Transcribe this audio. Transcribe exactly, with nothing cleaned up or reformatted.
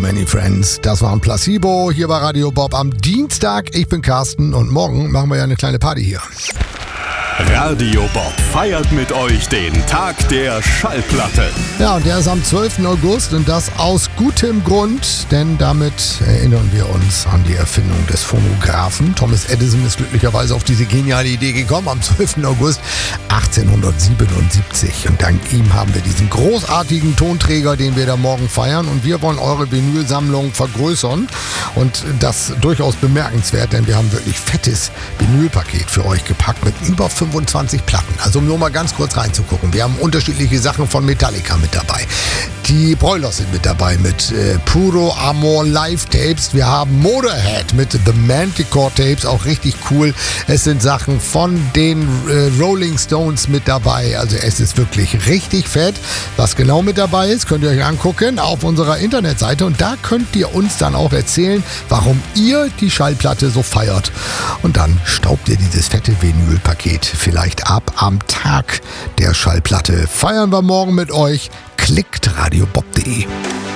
Many Friends. Das war ein Placebo hier bei Radio Bob am Dienstag. Ich bin Carsten und morgen machen wir ja eine kleine Party hier. Radio Bob feiert mit euch den Tag der Schallplatte. Ja, und der ist am zwölften August und das aus gutem Grund, denn damit erinnern wir uns an die Erfindung des Phonographen. Thomas Edison ist glücklicherweise auf diese geniale Idee gekommen am zwölften August achtzehnhundertsiebenundsiebzig. Und dank ihm haben wir diesen großartigen Tonträger, den wir da morgen feiern. Und wir wollen eure Vinylsammlung vergrößern. Und das durchaus bemerkenswert, denn wir haben wirklich fettes Vinylpaket für euch gepackt mit über fünfundzwanzig Platten. Also um nur mal ganz kurz reinzugucken. Wir haben unterschiedliche Sachen von Metallica mit dabei. Die Broilers sind mit dabei mit äh, Puro Amor Live Tapes. Wir haben Motorhead mit The Manticore Tapes, auch richtig cool. Es sind Sachen von den äh, Rolling Stones mit dabei. Also es ist wirklich richtig fett. Was genau mit dabei ist, könnt ihr euch angucken auf unserer Internetseite. Und da könnt ihr uns dann auch erzählen, warum ihr die Schallplatte so feiert. Und dann staubt ihr dieses fette Vinylpaket vielleicht ab am Tag der Schallplatte. Feiern wir morgen mit euch. Klickt radiobob punkt de.